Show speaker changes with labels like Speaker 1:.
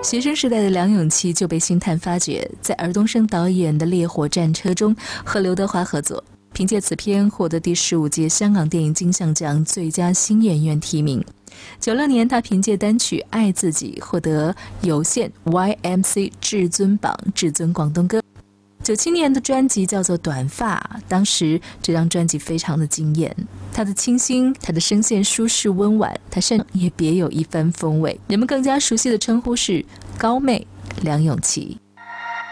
Speaker 1: 学生时代的梁咏琪就被星探发掘，在尔冬升导演的《烈火战车》中和刘德华合作，凭借此片获得第15届香港电影金像奖最佳新演员提名。96年，他凭借单曲《爱自己》获得有线 YMC 至尊榜至尊广东歌。97年的专辑叫做《短发》，当时这张专辑非常的惊艳，他的清新，他的声线舒适温婉，他甚至也别有一番风味。人们更加熟悉的称呼是高妹梁咏琪。